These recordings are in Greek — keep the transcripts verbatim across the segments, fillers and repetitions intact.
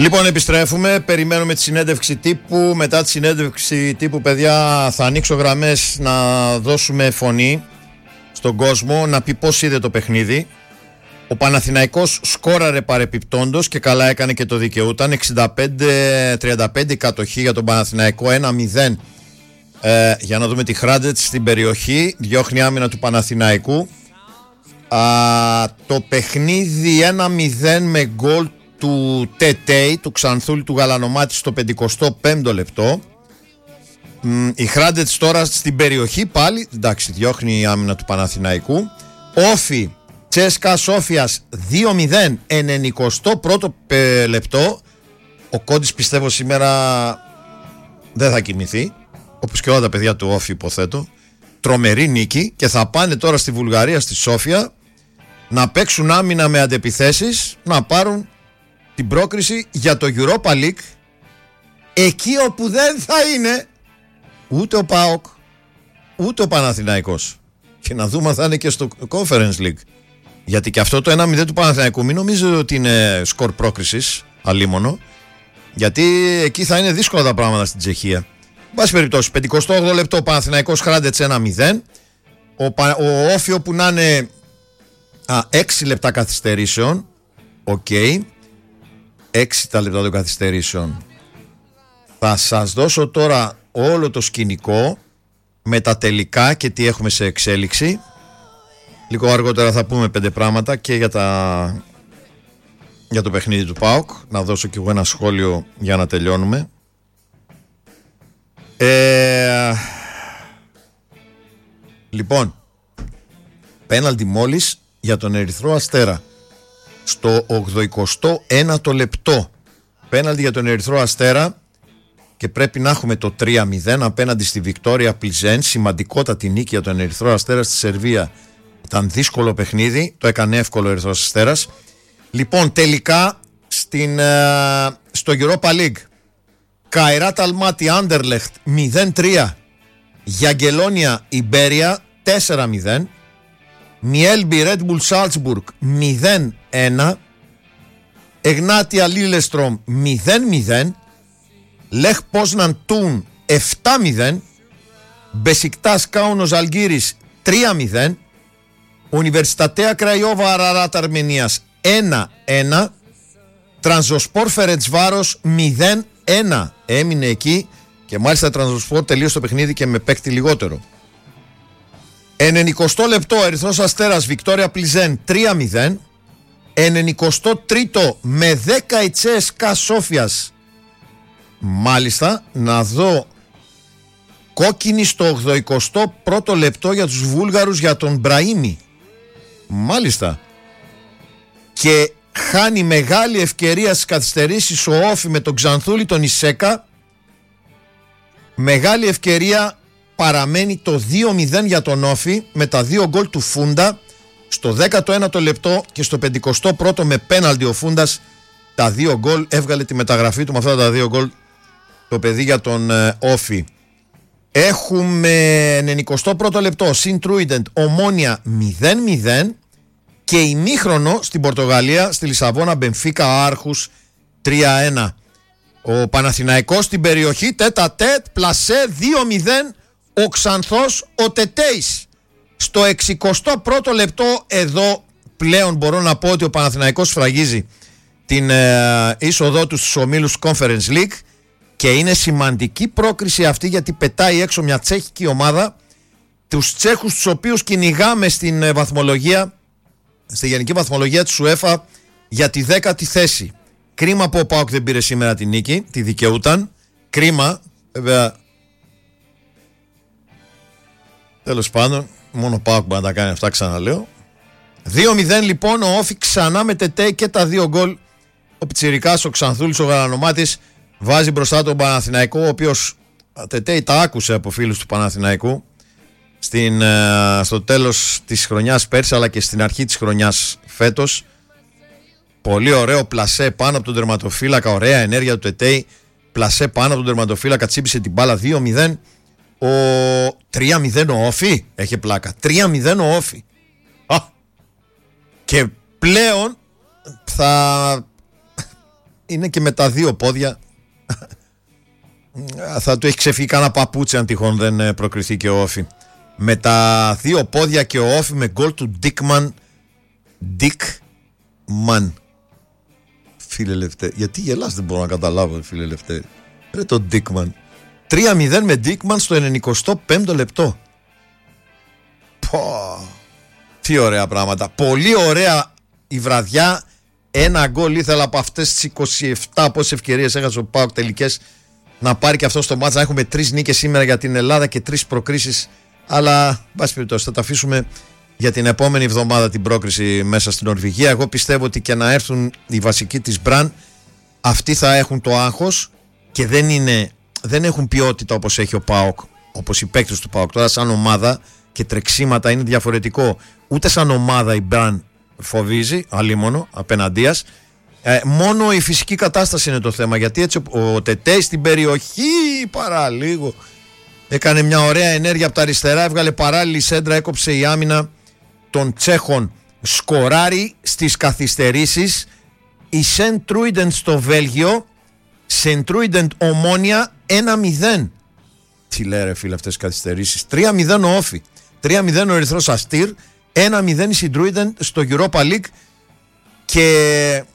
Λοιπόν, επιστρέφουμε. Περιμένουμε τη συνέντευξη τύπου. Μετά τη συνέντευξη τύπου, παιδιά, θα ανοίξω γραμμές να δώσουμε φωνή στον κόσμο να πει πώς είδε το παιχνίδι. Ο Παναθηναϊκός σκόραρε παρεπιπτόντος και καλά έκανε και το δικαιούταν. εξήντα πέντε τριάντα πέντε η κατοχή για τον Παναθηναϊκό, ένα μηδέν. Ε, για να δούμε τη Χράντετς στην περιοχή. Διώχνει άμυνα του Παναθηναϊκού. Α, το παιχνίδι ένα μηδέν με γκολ του Τετέι, του Ξανθούλη του Γαλανομάτη στο πενηκοστό πέμπτο λεπτό. Μ, η Χράντετς τώρα στην περιοχή πάλι. Εντάξει, διώχνει η άμυνα του Παναθηναϊκού. Όφι Τσέσκα Σόφιας δύο μηδέν, ενενηκοστό πρώτο λεπτό. Ο Κόντις πιστεύω σήμερα δεν θα κοιμηθεί, όπως και όλα τα παιδιά του Όφι υποθέτω. Τρομερή νίκη και θα πάνε τώρα στη Βουλγαρία, στη Σόφια, να παίξουν άμυνα με αντεπιθέσεις, να πάρουν την πρόκριση για το Europa League, εκεί όπου δεν θα είναι ούτε ο ΠΑΟΚ ούτε ο Παναθηναϊκός. Και να δούμε αν θα είναι και στο Conference League. Γιατί και αυτό το ένα μηδέν του Παναθηναϊκού μην νομίζετε ότι είναι σκορ πρόκρισης, αλίμονο, γιατί εκεί θα είναι δύσκολα τα πράγματα στην Τσεχία. Βάση περιπτώσει, πενηκοστό όγδοο λεπτό, ο Παναθηναϊκός Χράντετς ένα μηδέν. Ο, ο Όφιο που να είναι α, έξι λεπτά καθυστερήσεων. Οκ. Okay. έξι τα λεπτά των καθυστερήσεων. Θα σας δώσω τώρα όλο το σκηνικό με τα τελικά και τι έχουμε σε εξέλιξη. Λίγο αργότερα θα πούμε πέντε πράγματα και για, τα... για το παιχνίδι του ΠΑΟΚ. Να δώσω κι εγώ ένα σχόλιο για να τελειώνουμε. Ε... Λοιπόν, πέναλτι μόλις για τον Ερυθρό Αστέρα στο ογδοηκοστό ένατο λεπτό. Πέναλτι για τον Ερυθρό Αστέρα και πρέπει να έχουμε το τρία μηδέν απέναντι στη Βικτόρια Πλιζέν. Σημαντικότατη νίκη για τον Ερυθρό Αστέρα στη Σερβία. Ήταν δύσκολο παιχνίδι, το έκανε εύκολο ο Ερυθρός Αστέρας. Λοιπόν, τελικά στην, uh, στο Europa League, Καϊράτ Αλμάτι Άντερλεχτ μηδέν τρία, Γιαγκελόνια Ιμπέρια τέσσερα μηδέν, Μιέλμπι Ρεντ Μπουλ Σάλτσμπουργκ μηδέν ένα, Εγνάτια Λίλεστρομ μηδέν μηδέν, Λεχ Πόσναν Τούν επτά μηδέν, Μπεσικτάς Κάουνος Αλγύρης τρία μηδέν, Ουνιβερσιτατέα Κραϊόβα Αραράτ Αρμενίας ένα ένα, Τρανζοσπόρ Φερεντσβάρος μηδέν ένα. Έμεινε εκεί και μάλιστα Τρανζοσπόρ τελείωσε το παιχνίδι και με παίκτη λιγότερο. ενενηκοστό λεπτό Ερυθρός Αστέρας Βικτόρια Πλιζέν τρία μηδέν. ενενηκοστό τρίτο με δέκα η Τσέσκα Σόφιας. Μάλιστα, να δω κόκκινη στο ογδοηκοστό πρώτο λεπτό για τους Βούλγαρους, για τον Μπραήμι. Μάλιστα. Και χάνει μεγάλη ευκαιρία στις καθυστερήσεις ο Όφι με τον Ξανθούλη τον Ισέκα. Μεγάλη ευκαιρία, παραμένει το δύο μηδέν για τον Όφι με τα δύο γκολ του Φούντα στο δέκατο ένατο λεπτό και στο πενηκοστό πρώτο με πέναλτι ο Φούντας. Τα δύο γκολ, έβγαλε τη μεταγραφή του με αυτά τα δύο γκολ το παιδί για τον ε, Όφι. Έχουμε ενενηκοστό πρώτο λεπτό Συν Τρούιντεντ Ομόνια μηδέν μηδέν και ημίχρονο στην Πορτογαλία, στη Λισαβόνα Μπενφίκα Άρχους τρία ένα. Ο Παναθηναϊκός στην περιοχή τέτα τέτ πλασέ δύο μηδέν, ο Ξανθός ο Τετέης στο εξηκοστό πρώτο λεπτό. Εδώ πλέον μπορώ να πω ότι ο Παναθηναϊκός σφραγίζει την ε, είσοδό του στους ομίλους Conference League και είναι σημαντική πρόκριση αυτή, γιατί πετάει έξω μια τσέχικη ομάδα, τους Τσέχους τους οποίους κυνηγάμε στην ε, βαθμολογία, στη γενική βαθμολογία της UEFA για τη δέκατη θέση. Κρίμα που ο ΠΑΟΚ δεν πήρε σήμερα τη νίκη, τη δικαιούταν. Κρίμα, βέβαια. Τέλος πάντων, μόνο ο ΠΑΟΚ μπορεί να τα κάνει αυτά, ξαναλέω. δύο μηδέν λοιπόν, ο Όφι ξανά με Τετέι και τα δύο γκολ. Ο Πιτσιρικάς, ο Ξανθούλης, ο Γαλανομάτης βάζει μπροστά τον Παναθηναϊκό, ο οποίος Τετέι τα άκουσε από φίλους του Παναθηναϊκού στην, στο τέλος της χρονιάς πέρσι, αλλά και στην αρχή της χρονιάς φέτος. Πολύ ωραίο πλασέ πάνω από τον τερματοφύλακα, ωραία ενέργεια του Τετέι. Πλασέ πάνω από τον τερματοφύλακα, τσίπησε την μπάλα δύο μηδέν. Ο τρία μηδέν ο Όφι, έχει πλάκα. τρία μηδέν ο Όφι. Α. Και πλέον θα είναι και με τα δύο πόδια. Θα του έχει ξεφύγει κανένα παπούτσι αν τυχόν δεν προκριθεί και ο Όφι. Με τα δύο πόδια και ο Όφι με γκολ του Ντίκμαν. Ντίκμαν. Φίλε Λευτέρη. Γιατί γελάς, δεν μπορώ να καταλάβω, φίλε Λευτέρη. Ρε το Ντίκμαν. τρία μηδέν με Ντίκμαν στο ενενηκοστό πέμπτο λεπτό. Πω. Τι ωραία πράγματα. Πολύ ωραία η βραδιά. Ένα γκολ ήθελα από αυτές τις είκοσι επτά πόσες ευκαιρίες έχασε ο ΠΑΟΚ τελικές να πάρει και αυτό στο μάτς. Να έχουμε τρεις νίκες σήμερα για την Ελλάδα και τρεις προκρίσεις. Αλλά, βάση περιπτώσει, θα τα αφήσουμε για την επόμενη εβδομάδα την πρόκριση μέσα στην Νορβηγία. Εγώ πιστεύω ότι και να έρθουν οι βασικοί της Μπραν, αυτοί θα έχουν το άγχος και δεν, είναι, δεν έχουν ποιότητα όπως έχει ο ΠΑΟΚ, όπως οι παίκτες του ΠΑΟΚ. Τώρα, σαν ομάδα και τρεξίματα είναι διαφορετικό. Ούτε σαν ομάδα η Μπραν φοβίζει, αλίμονο, απέναντίας. Ε, μόνο η φυσική κατάσταση είναι το θέμα. Γιατί έτσι ο, ο Τετέι στην περιοχή παραλίγο έκανε μια ωραία ενέργεια από τα αριστερά, έβγαλε παράλληλη σέντρα, έκοψε η άμυνα των Τσέχων. Σκοράρει στις καθυστερήσεις η Σεντ Τρούιντεντ στο Βέλγιο. Σεντ Τρούιντεντ Ομόνια ένα μηδέν. Τι λέει ρε φίλε αυτές τις καθυστερήσεις. τρία μηδέν ο Όφι, τρία μηδέν ο Ερυθρός Αστήρ, ένα μηδέν η Σεντ Τρούιντεντ στο Europa League. Και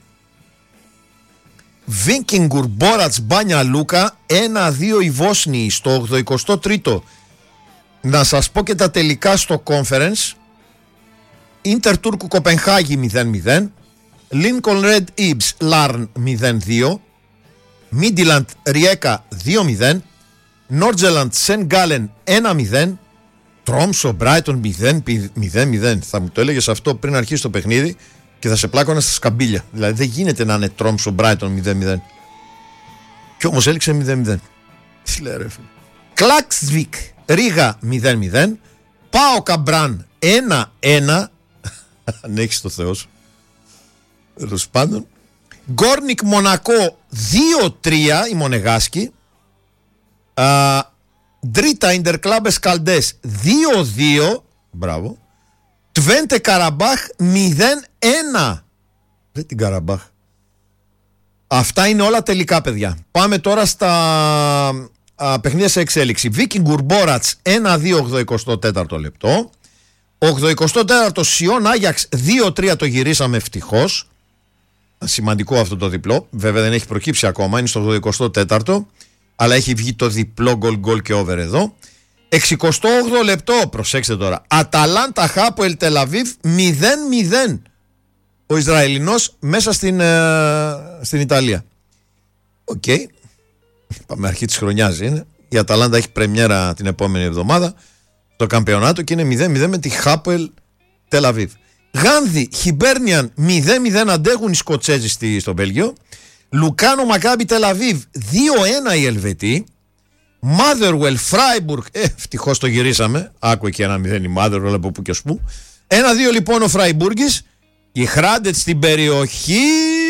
Βίνκινγκουρ Μπόρατς Μπάνια Λούκα ένα δύο οι Βόσνιοι στο ογδοηκοστό τρίτο. Να σας πω και τα τελικά στο Conference. Ίντερ Τούρκου Κοπενχάγη μηδέν μηδέν, Λίνκολν Ρεντ Ιμπς Λάρν μηδέν δύο, Μίντιλαντ Ριέκα δύο μηδέν, Νόρτζελαντ Σεν Γκάλεν ένα μηδέν, Τρόμσο Μπράιτον μηδέν μηδέν. Θα μου το έλεγες αυτό πριν αρχίσει το παιχνίδι και θα σε πλάκωνα στα σκαμπίλια. Δηλαδή δεν γίνεται να είναι Τρόμσο Μπράιτον μηδέν μηδέν. Κι όμως έληξε μηδέν μηδέν. Τι λέει ρε φίλε. Κλάξβικ Ρίγα μηδέν μηδέν, Πάο Καμπράν ένα ένα. Αν έχεις το Θεό σου. Τέλος πάντων. Γκόρνικ Μονακό δύο τρία η Μονεγάσκη. Ντρίτα Ιντερκλάμπες Καλντές δύο δύο. Μπράβο. Τβέντε Καραμπάχ μηδέν ένα. Δεν την Καραμπάχ. Αυτά είναι όλα τελικά, παιδιά. Πάμε τώρα στα α, παιχνίδια σε εξέλιξη. Βίκινγκουρ Μπόρατς ένα δύο ογδοηκοστό τέταρτο λεπτό. ογδοηκοστό τέταρτο Σιόν Άγιαξ δύο τρία, το γυρίσαμε ευτυχώς. Σημαντικό αυτό το διπλό. Βέβαια δεν έχει προκύψει ακόμα, είναι στο ογδοηκοστό τέταρτο. Αλλά έχει βγει το διπλό γκολ γκολ και over εδώ. εξηκοστό όγδοο λεπτό, προσέξτε τώρα. Αταλάντα Χάποελ Τελαβίβ μηδέν μηδέν. Ο Ισραηλινός μέσα στην, ε, στην Ιταλία. Οκ. Okay. Πάμε αρχή της χρονιάς είναι. Η Αταλάντα έχει πρεμιέρα την επόμενη εβδομάδα στο καμπιονάτο και είναι μηδέν μηδέν με τη Χάποελ Τελαβίβ. Γάνδη Χιμπέρνιαν μηδέν μηδέν αντέχουν οι Σκοτσέζοι στο Βέλγιο. Λουκάνο Μακάμπι Τελαβίβ δύο ένα οι Ελβετοί. Μάδερουελ Φράιμπουργκ, ε, ευτυχώς το γυρίσαμε. Άκουε και ένα μηδέν η Μάδερουελ από που και ως που. ένα δύο λοιπόν ο Φράιμπουργκης. Η Χράντετ στην περιοχή.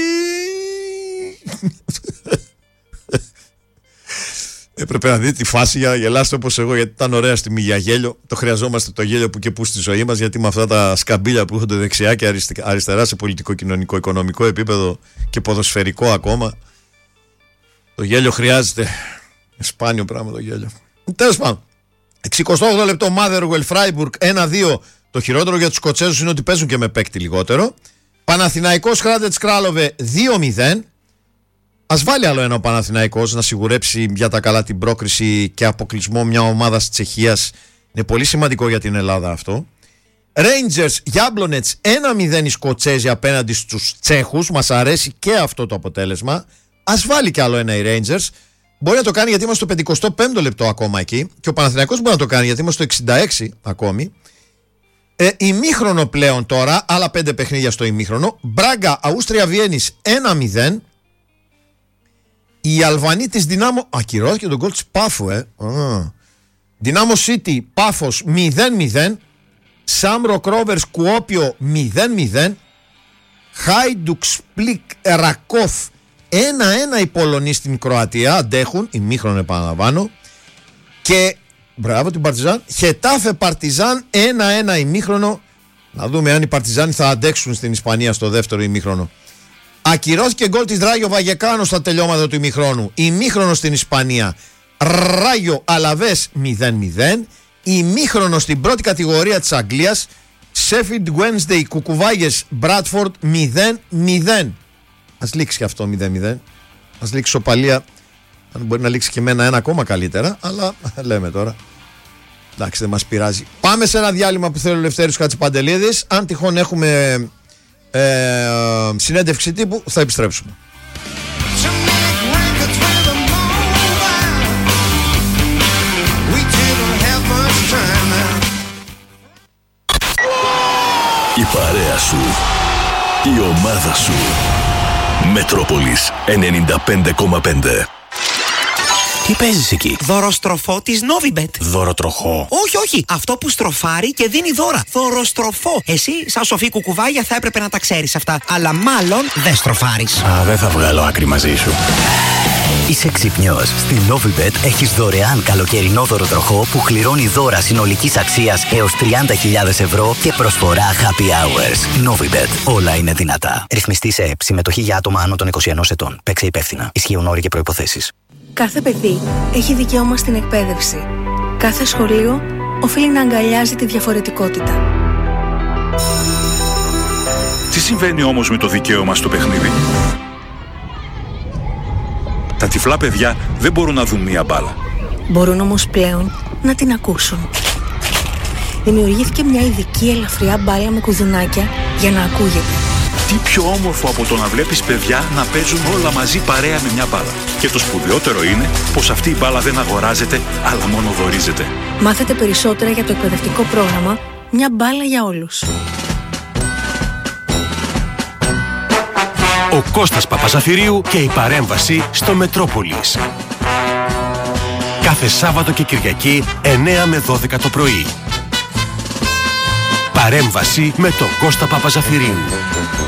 Έπρεπε να δείτε τη φάση για να γελάσετε όπως εγώ, γιατί ήταν ωραία στιγμή για γέλιο. Το χρειαζόμαστε το γέλιο που και που στη ζωή μας, γιατί με αυτά τα σκαμπίλια που έχονται δεξιά και αριστερά σε πολιτικό, κοινωνικό, οικονομικό επίπεδο και ποδοσφαιρικό ακόμα, το γέλιο χρειάζεται. Σπάνιο πράγμα το γέλιο. Τέλος πάντων. εξηκοστό όγδοο λεπτό Μάδερουελ Φράιμπουργκ ένα δύο. Το χειρότερο για τους Σκοτσέζους είναι ότι παίζουν και με παίκτη λιγότερο. Παναθηναϊκός Χράντετς Κράλοβε δύο μηδέν. Ας βάλει άλλο ένα ο Παναθηναϊκός να σιγουρέψει για τα καλά την πρόκριση και αποκλεισμό μια ομάδα της Τσεχίας. Είναι πολύ σημαντικό για την Ελλάδα αυτό. Rangers Γιάμπλονετς ένα μηδέν οι Σκοτσέζοι απέναντι στους Τσέχους. Μας αρέσει και αυτό το αποτέλεσμα. Ας βάλει κι άλλο ένα οι Rangers. Μπορεί να το κάνει γιατί είμαστε στο πενηκοστό πέμπτο λεπτό ακόμα εκεί. Και ο Παναθηναϊκός μπορεί να το κάνει γιατί είμαστε στο εξήντα έξι ακόμη. Ε, ημίχρονο πλέον τώρα. Άλλα πέντε παιχνίδια στο ημίχρονο. Μπράγκα Αούστρια Βιέννης ένα μηδέν. Η Αλβανή της Δυνάμω. Ακυρώθηκε τον γκολ της Πάφου, ε. Δυνάμω City Πάφος μηδέν μηδέν. Σάμρο Κρόβερς Κουόπιο μηδέν μηδέν. Χάιντουκ Σπλικ Ρακόφ ένα ένα οι Πολωνοί στην Κροατία. Αντέχουν, ημίχρονο επαναλαμβάνω. Και μπράβο την Παρτιζάν. Χετάφε Παρτιζάν ένα ένα ημίχρονο. Να δούμε αν οι Παρτιζάνοι θα αντέξουν στην Ισπανία στο δεύτερο ημίχρονο. Ακυρώθηκε γκολ της Ράγιο Βαγεκάνο στα τελειώματα του ημιχρόνου. Ημίχρονο στην Ισπανία. Ράγιο Αλαβές μηδέν μηδέν. Ημίχρονο στην πρώτη κατηγορία της Αγγλίας. Sheffield Wednesday Κουκουβάγες Μπράτφορντ μηδέν μηδέν. Ας λήξει και αυτό μηδέν μηδέν. Ας λήξει σοπαλία. Αν μπορεί να λήξει και με ένα, ένα ακόμα καλύτερα. Αλλά λέμε τώρα. Εντάξει, δεν μας πειράζει. Πάμε σε ένα διάλειμμα που θέλει ο Λευτέρης Χατζηπαντελίδης. Αν τυχόν έχουμε ε, συνέντευξη τύπου, θα επιστρέψουμε. Η παρέα σου, η ομάδα σου. Μετρόπολης ενενήντα πέντε κόμμα πέντε. Τι παίζεις εκεί? Δωροστροφό της Novibet. Δωροτροχό? Όχι, όχι. Αυτό που στροφάρει και δίνει δώρα. Δωροστροφό. Εσύ, σαν σοφή κουκουβάγια, θα έπρεπε να τα ξέρεις αυτά. Αλλά μάλλον δεν στροφάρεις. Α, δεν θα βγάλω άκρη μαζί σου. Είσαι ξυπνιός. Στη Novibet έχεις δωρεάν καλοκαιρινό δωροτροχό που κληρώνει δώρα συνολικής αξίας έως τριάντα χιλιάδες ευρώ και προσφορά happy hours. Novibet. Όλα είναι δυνατά. Ρυθμιστή σε ΕΕΠ. Συμμετοχή για άτομα άνω των είκοσι ενός ετών. Παίξε υπεύθυνα. Ισχύουν όροι και προϋποθέσεις. Κάθε παιδί έχει δικαίωμα στην εκπαίδευση. Κάθε σχολείο οφείλει να αγκαλιάζει τη διαφορετικότητα. Τι συμβαίνει όμως με το δικαίωμα στο παιχνίδι? Τα τυφλά παιδιά δεν μπορούν να δουν μία μπάλα. Μπορούν όμως πλέον να την ακούσουν. Δημιουργήθηκε μια ειδική ελαφριά μπάλα με κουδουνάκια για να ακούγεται. Τι πιο όμορφο από το να βλέπεις παιδιά να παίζουν όλα μαζί παρέα με μια μπάλα. Και το σπουδαιότερο είναι πως αυτή η μπάλα δεν αγοράζεται, αλλά μόνο δωρίζεται. Μάθετε περισσότερα για το εκπαιδευτικό πρόγραμμα «Μια μπάλα για όλους». Ο Κώστας Παπαζαφυρίου και η παρέμβαση στο Μετρόπολης. Κάθε Σάββατο και Κυριακή εννέα με δώδεκα το πρωί. Παρέμβαση με τον Κώστα Παπαζαφυρίου.